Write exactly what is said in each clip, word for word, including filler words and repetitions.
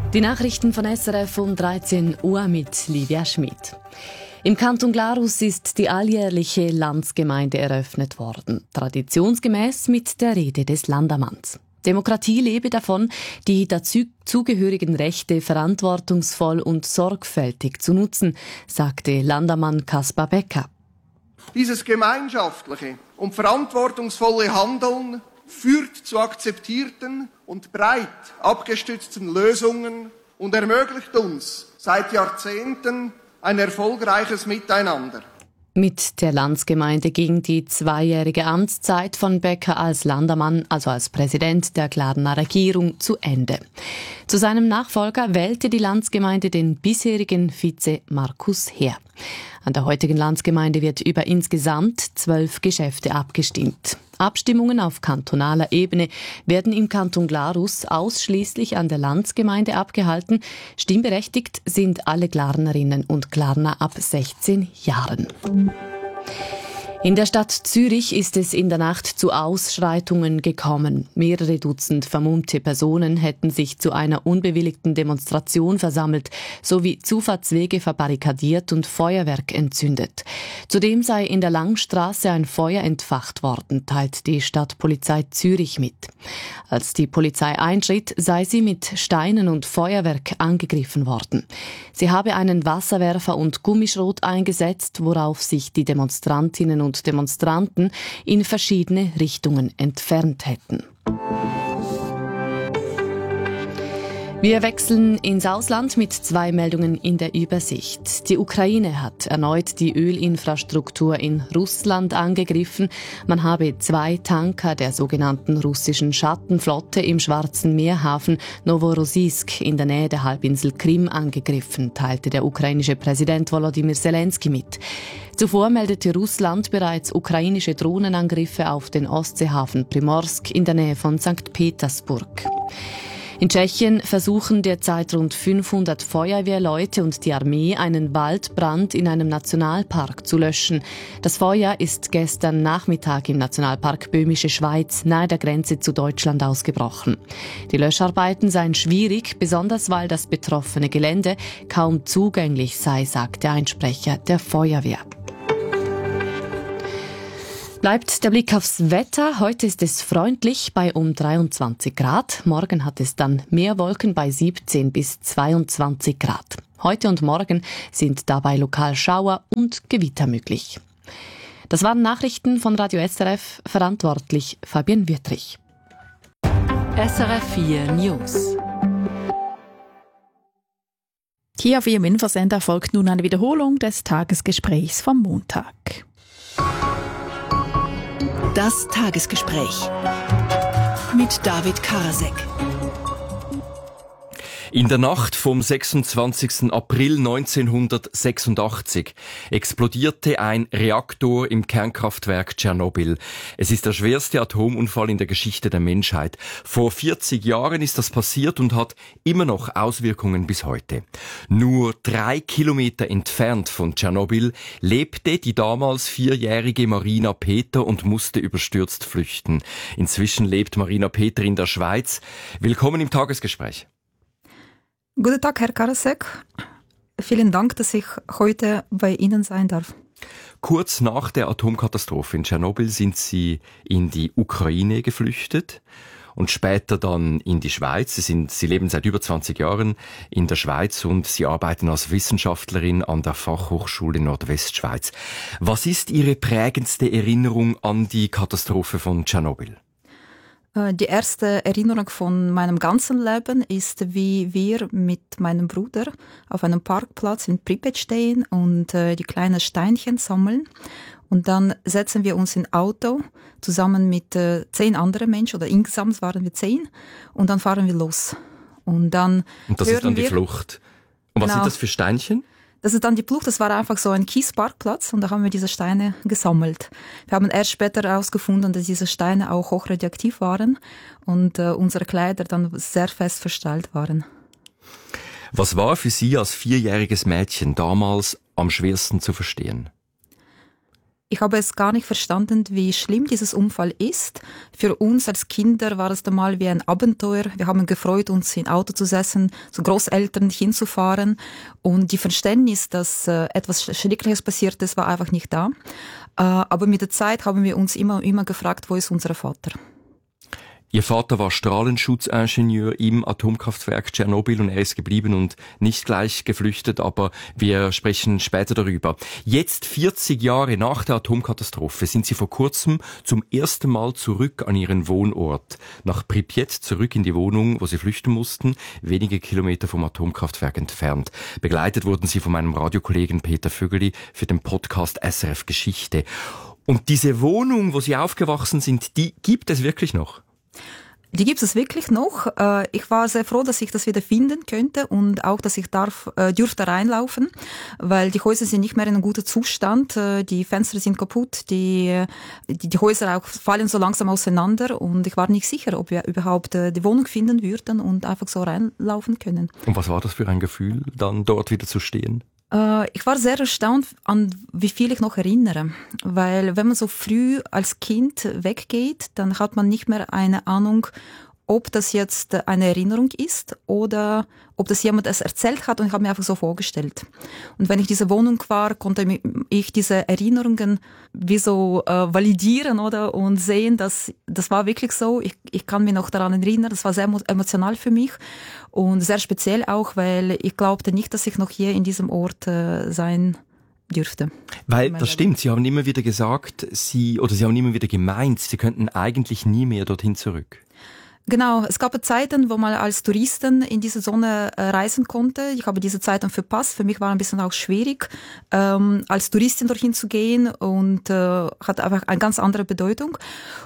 Die Nachrichten von S R F um dreizehn Uhr mit Livia Schmid. Im Kanton Glarus ist die alljährliche Landsgemeinde eröffnet worden, traditionsgemäß mit der Rede des Landamanns. Demokratie lebe davon, die dazugehörigen Rechte verantwortungsvoll und sorgfältig zu nutzen, sagte Landamann Kaspar Becker. Dieses gemeinschaftliche und verantwortungsvolle Handeln führt zu akzeptierten und breit abgestützten Lösungen und ermöglicht uns seit Jahrzehnten ein erfolgreiches Miteinander. Mit der Landsgemeinde ging die zweijährige Amtszeit von Becker als Landamann, also als Präsident der Glarner Regierung, zu Ende. Zu seinem Nachfolger wählte die Landsgemeinde den bisherigen Vize Markus Heer. An der heutigen Landsgemeinde wird über insgesamt zwölf Geschäfte abgestimmt. Abstimmungen auf kantonaler Ebene werden im Kanton Glarus ausschließlich an der Landsgemeinde abgehalten. Stimmberechtigt sind alle Glarnerinnen und Glarner ab sechzehn Jahren. In der Stadt Zürich ist es in der Nacht zu Ausschreitungen gekommen. Mehrere Dutzend vermummte Personen hätten sich zu einer unbewilligten Demonstration versammelt, sowie Zufahrtswege verbarrikadiert und Feuerwerk entzündet. Zudem sei in der Langstraße ein Feuer entfacht worden, teilt die Stadtpolizei Zürich mit. Als die Polizei einschritt, sei sie mit Steinen und Feuerwerk angegriffen worden. Sie habe einen Wasserwerfer und Gummischrot eingesetzt, worauf sich die Demonstrantinnen und Demonstranten in verschiedene Richtungen entfernt hätten. Wir wechseln ins Ausland mit zwei Meldungen in der Übersicht. Die Ukraine hat erneut die Ölinfrastruktur in Russland angegriffen. Man habe zwei Tanker der sogenannten russischen Schattenflotte im Schwarzen Meerhafen Novorossiysk in der Nähe der Halbinsel Krim angegriffen, teilte der ukrainische Präsident Volodymyr Zelensky mit. Zuvor meldete Russland bereits ukrainische Drohnenangriffe auf den Ostseehafen Primorsk in der Nähe von Sankt Petersburg. In Tschechien versuchen derzeit rund fünfhundert Feuerwehrleute und die Armee, einen Waldbrand in einem Nationalpark zu löschen. Das Feuer ist gestern Nachmittag im Nationalpark Böhmische Schweiz nahe der Grenze zu Deutschland ausgebrochen. Die Löscharbeiten seien schwierig, besonders weil das betroffene Gelände kaum zugänglich sei, sagte ein Sprecher der Feuerwehr. Bleibt der Blick aufs Wetter. Heute ist es freundlich bei um dreiundzwanzig Grad. Morgen hat es dann mehr Wolken bei siebzehn bis zweiundzwanzig Grad. Heute und morgen sind dabei lokal Schauer und Gewitter möglich. Das waren Nachrichten von Radio S R F, verantwortlich Fabian Wüttrich. S R F vier News. Hier auf Ihrem Infosender folgt nun eine Wiederholung des Tagesgesprächs vom Montag. Das Tagesgespräch mit David Karasek. In der Nacht vom sechsundzwanzigsten April neunzehnhundertsechsundachtzig explodierte ein Reaktor im Kernkraftwerk Tschernobyl. Es ist der schwerste Atomunfall in der Geschichte der Menschheit. Vor vierzig Jahren ist das passiert und hat immer noch Auswirkungen bis heute. Nur drei Kilometer entfernt von Tschernobyl lebte die damals vierjährige Marina Peter und musste überstürzt flüchten. Inzwischen lebt Marina Peter in der Schweiz. Willkommen im Tagesgespräch. Guten Tag, Herr Karasek. Vielen Dank, dass ich heute bei Ihnen sein darf. Kurz nach der Atomkatastrophe in Tschernobyl sind Sie in die Ukraine geflüchtet und später dann in die Schweiz. Sie, sind, Sie leben seit über zwanzig Jahren in der Schweiz und Sie arbeiten als Wissenschaftlerin an der Fachhochschule Nordwestschweiz. Was ist Ihre prägendste Erinnerung an die Katastrophe von Tschernobyl? Die erste Erinnerung von meinem ganzen Leben ist, wie wir mit meinem Bruder auf einem Parkplatz in Pripyat stehen und äh, die kleinen Steinchen sammeln. Und dann setzen wir uns in Auto zusammen mit äh, zehn anderen Menschen, oder insgesamt waren wir zehn, und dann fahren wir los. Und dann Und das ist dann die wir, Flucht. Und was genau, sind das für Steinchen? Das ist dann die Flucht, das war einfach so ein Kiesparkplatz und da haben wir diese Steine gesammelt. Wir haben erst später herausgefunden, dass diese Steine auch hochradioaktiv waren und äh, unsere Kleider dann sehr fest versteilt waren. Was war für Sie als vierjähriges Mädchen damals am schwersten zu verstehen? Ich habe es gar nicht verstanden, wie schlimm dieses Unfall ist. Für uns als Kinder war es einmal wie ein Abenteuer. Wir haben gefreut, uns in Auto zu setzen, zu Großeltern hinzufahren. Und die Verständnis, dass äh, etwas Schreckliches passiert ist, war einfach nicht da. Äh, aber mit der Zeit haben wir uns immer, immer gefragt, wo ist unser Vater? Ihr Vater war Strahlenschutzingenieur im Atomkraftwerk Tschernobyl und er ist geblieben und nicht gleich geflüchtet, aber wir sprechen später darüber. Jetzt, vierzig Jahre nach der Atomkatastrophe, sind Sie vor kurzem zum ersten Mal zurück an Ihren Wohnort, nach Pripyat, zurück in die Wohnung, wo Sie flüchten mussten, wenige Kilometer vom Atomkraftwerk entfernt. Begleitet wurden Sie von meinem Radiokollegen Peter Vögeli für den Podcast S R F Geschichte. Und diese Wohnung, wo Sie aufgewachsen sind, die gibt es wirklich noch? Die gibt es wirklich noch. Ich war sehr froh, dass ich das wieder finden könnte und auch, dass ich darf, dürfte reinlaufen, weil die Häuser sind nicht mehr in einem guten Zustand. Die Fenster sind kaputt, die, die, die Häuser auch fallen so langsam auseinander und ich war nicht sicher, ob wir überhaupt die Wohnung finden würden und einfach so reinlaufen können. Und was war das für ein Gefühl, dann dort wieder zu stehen? Ich war sehr erstaunt, an wie viel ich noch erinnere, weil wenn man so früh als Kind weggeht, dann hat man nicht mehr eine Ahnung, ob das jetzt eine Erinnerung ist oder ob das jemand es erzählt hat und ich habe mir einfach so vorgestellt. Und wenn ich in dieser Wohnung war, konnte ich diese Erinnerungen wie so äh, validieren oder und sehen, dass das war wirklich so. Ich, ich kann mich noch daran erinnern, das war sehr emotional für mich und sehr speziell auch, weil ich glaubte nicht, dass ich noch hier in diesem Ort äh, sein dürfte. Weil, das stimmt, Sie haben immer wieder gesagt, Sie, oder Sie haben immer wieder gemeint, Sie könnten eigentlich nie mehr dorthin zurück. Genau, es gab Zeiten, wo man als Touristen in diese Zone äh, reisen konnte. Ich habe diese Zeiten verpasst. Für mich war ein bisschen auch schwierig, ähm, als Touristin dorthin zu gehen und äh, hat einfach eine ganz andere Bedeutung.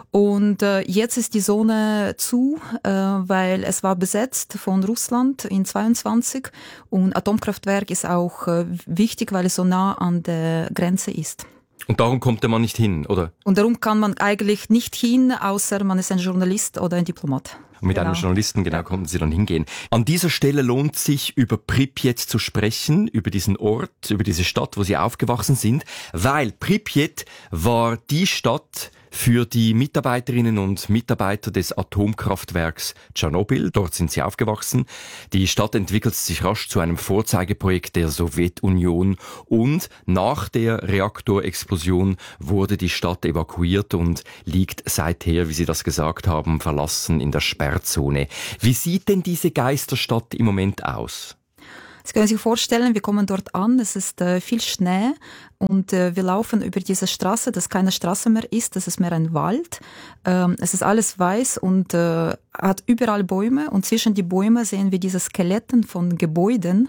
Und äh, jetzt ist die Zone zu, äh, weil es war besetzt von Russland in zweiundzwanzig und Atomkraftwerk ist auch äh, wichtig, weil es so nah an der Grenze ist. Und darum kommt man nicht hin, oder? Und darum kann man eigentlich nicht hin, außer man ist ein Journalist oder ein Diplomat. Und mit genau. einem Journalisten, genau, konnten Sie dann hingehen. An dieser Stelle lohnt sich, über Pripyat zu sprechen, über diesen Ort, über diese Stadt, wo Sie aufgewachsen sind, weil Pripyat war die Stadt für die Mitarbeiterinnen und Mitarbeiter des Atomkraftwerks Tschernobyl. Dort sind sie aufgewachsen. Die Stadt entwickelt sich rasch zu einem Vorzeigeprojekt der Sowjetunion und nach der Reaktorexplosion wurde die Stadt evakuiert und liegt seither, wie Sie das gesagt haben, verlassen in der Sperrzone. Wie sieht denn diese Geisterstadt im Moment aus? Sie können sich vorstellen, wir kommen dort an, es ist äh, viel Schnee und äh, wir laufen über diese Straße, das keine Straße mehr ist, das ist mehr ein Wald. Ähm, es ist alles weiß und äh, hat überall Bäume und zwischen die Bäume sehen wir diese Skeletten von Gebäuden,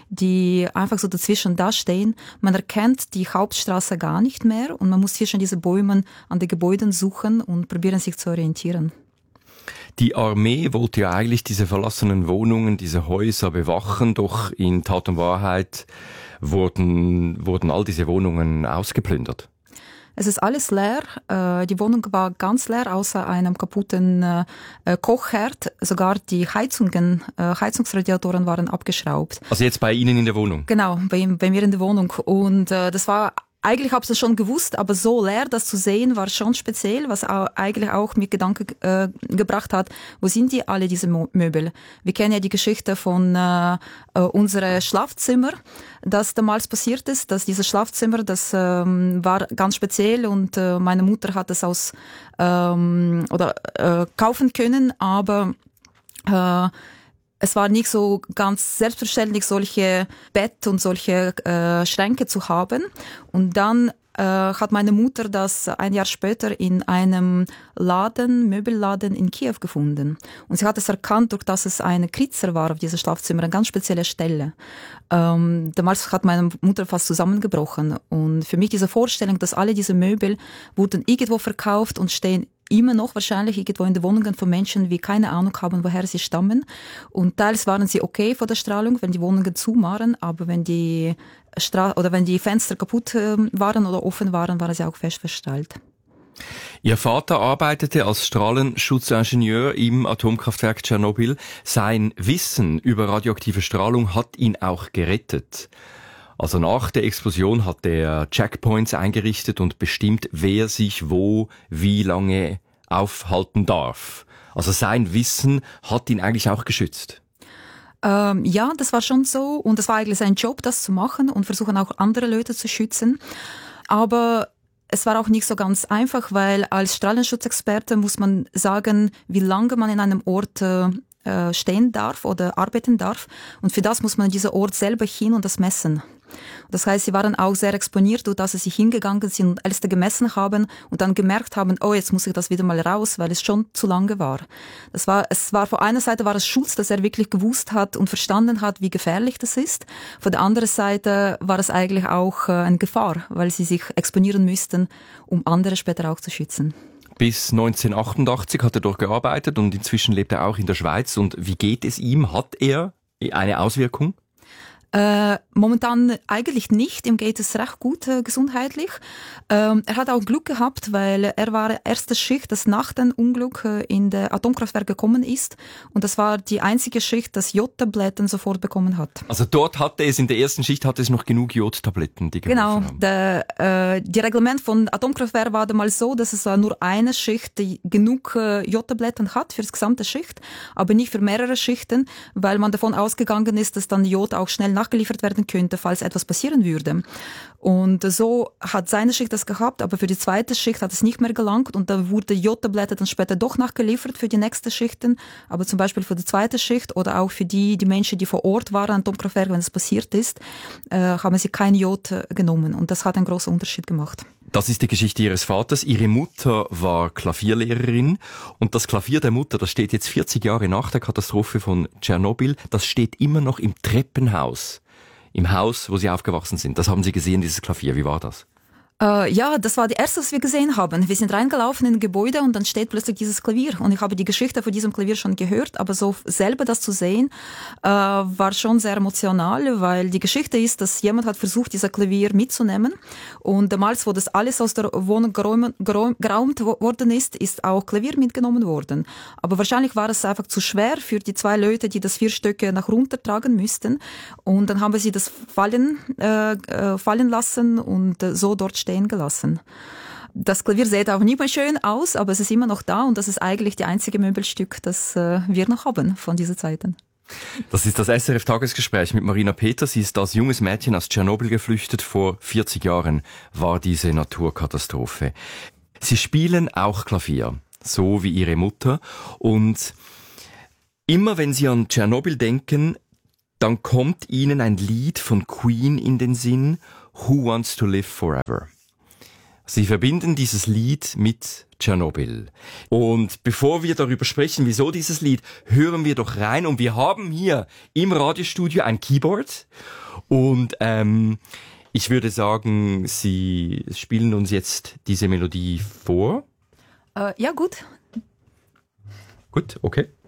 die einfach so dazwischen da stehen. Man erkennt die Hauptstraße gar nicht mehr und man muss zwischen diesen Bäumen an den Gebäuden suchen und probieren sich zu orientieren. Die Armee wollte ja eigentlich diese verlassenen Wohnungen, diese Häuser bewachen, doch in Tat und Wahrheit wurden, wurden all diese Wohnungen ausgeplündert. Es ist alles leer. Die Wohnung war ganz leer, außer einem kaputten Kochherd. Sogar die Heizungen, Heizungsradiatoren waren abgeschraubt. Also jetzt bei Ihnen in der Wohnung? Genau, bei, bei mir in der Wohnung. Und das war Eigentlich habe ich das schon gewusst, aber so leer das zu sehen war schon speziell, was auch, eigentlich auch mir Gedanken äh, gebracht hat, wo sind die alle diese Mo- Möbel? Wir kennen ja die Geschichte von äh, äh, unserem Schlafzimmer, das damals passiert ist, dass dieses Schlafzimmer, das ähm, war ganz speziell und äh, meine Mutter hat es aus ähm, oder äh, kaufen können, aber äh, es war nicht so ganz selbstverständlich, solche Bett und solche äh, Schränke zu haben. Und dann äh, hat meine Mutter das ein Jahr später in einem Laden, Möbelladen in Kiew gefunden. Und sie hat es erkannt, durch dass es ein Kritzer war auf diesem Schlafzimmer, eine ganz spezielle Stelle. Ähm, damals hat meine Mutter fast zusammengebrochen. Und für mich diese Vorstellung, dass alle diese Möbel wurden irgendwo verkauft und stehen immer noch wahrscheinlich irgendwo in den Wohnungen von Menschen, die keine Ahnung haben, woher sie stammen. Und teils waren sie okay vor der Strahlung, wenn die Wohnungen zu waren, aber wenn die Stra- oder wenn die Fenster kaputt äh, waren oder offen waren, waren sie auch fest verstrahlt. Ihr Vater arbeitete als Strahlenschutzingenieur im Atomkraftwerk Tschernobyl. Sein Wissen über radioaktive Strahlung hat ihn auch gerettet. Also nach der Explosion hat er Checkpoints eingerichtet und bestimmt, wer sich wo, wie lange aufhalten darf. Also sein Wissen hat ihn eigentlich auch geschützt. Ähm, ja, das war schon so und es war eigentlich sein Job, das zu machen und versuchen auch andere Leute zu schützen. Aber es war auch nicht so ganz einfach, weil als Strahlenschutzexperte muss man sagen, wie lange man in einem Ort äh, stehen darf oder arbeiten darf. Und für das muss man diesen Ort selber hin und das messen. Das heißt, sie waren auch sehr exponiert, dass sie sich hingegangen sind und alles gemessen haben und dann gemerkt haben, oh, jetzt muss ich das wieder mal raus, weil es schon zu lange war. Das war, es war, von einer Seite war es Schutz, dass er wirklich gewusst hat und verstanden hat, wie gefährlich das ist. Von der anderen Seite war es eigentlich auch eine Gefahr, weil sie sich exponieren müssten, um andere später auch zu schützen. Bis neunzehnhundertachtundachtzig hat er dort gearbeitet und inzwischen lebt er auch in der Schweiz. Und wie geht es ihm? Hat er eine Auswirkung? Äh, momentan eigentlich nicht, ihm geht es recht gut äh, gesundheitlich. Ähm, er hat auch Glück gehabt, weil er war erste Schicht, das nach dem Unglück äh, in der Atomkraftwerk gekommen ist und das war die einzige Schicht, das Jodtabletten sofort bekommen hat. Also dort hatte es, in der ersten Schicht hatte es noch genug Jodtabletten, die geholfen Genau, haben. der, äh, die Reglement von Atomkraftwerk war damals so, dass es nur eine Schicht die genug äh, Jodtabletten hat für das gesamte Schicht, aber nicht für mehrere Schichten, weil man davon ausgegangen ist, dass dann Jod auch schnell nachgeliefert werden könnte, falls etwas passieren würde. Und so hat seine Schicht das gehabt, aber für die zweite Schicht hat es nicht mehr gelangt und da wurde Jodtablette dann später doch nachgeliefert für die nächsten Schichten, aber zum Beispiel für die zweite Schicht oder auch für die, die Menschen, die vor Ort waren an Atomkraftwerk, wenn es passiert ist, äh, haben sie kein Jod äh, genommen und das hat einen großen Unterschied gemacht. Das ist die Geschichte Ihres Vaters. Ihre Mutter war Klavierlehrerin und das Klavier der Mutter, das steht jetzt vierzig Jahre nach der Katastrophe von Tschernobyl, das steht immer noch im Treppenhaus, im Haus, wo Sie aufgewachsen sind. Das haben Sie gesehen, dieses Klavier. Wie war das? Äh, ja, das war die erste, was wir gesehen haben. Wir sind reingelaufen in ein Gebäude und dann steht plötzlich dieses Klavier. Und ich habe die Geschichte von diesem Klavier schon gehört, aber so selber das zu sehen, äh, war schon sehr emotional, weil die Geschichte ist, dass jemand hat versucht, dieses Klavier mitzunehmen. Und damals, wo das alles aus der Wohnung geräumt, geraumt worden ist, ist auch Klavier mitgenommen worden. Aber wahrscheinlich war es einfach zu schwer für die zwei Leute, die das vier Stücke nach runter tragen müssten. Und dann haben wir sie das fallen, äh, fallen lassen und äh, so dort stehen gelassen. Das Klavier sieht auch nicht mehr schön aus, aber es ist immer noch da und das ist eigentlich die einzige Möbelstück, das äh, wir noch haben von diesen Zeiten. Das ist das S R F-Tagesgespräch mit Marina Peter. Sie ist als junges Mädchen aus Tschernobyl geflüchtet. Vor vierzig Jahren war diese Naturkatastrophe. Sie spielen auch Klavier, so wie ihre Mutter. Und immer wenn Sie an Tschernobyl denken, dann kommt Ihnen ein Lied von Queen in den Sinn, Who Wants to Live Forever. Sie verbinden dieses Lied mit Tschernobyl. Und bevor wir darüber sprechen, wieso dieses Lied, hören wir doch rein. Und wir haben hier im Radiostudio ein Keyboard. Und ähm, ich würde sagen, Sie spielen uns jetzt diese Melodie vor. Äh, ja, gut. Gut, okay.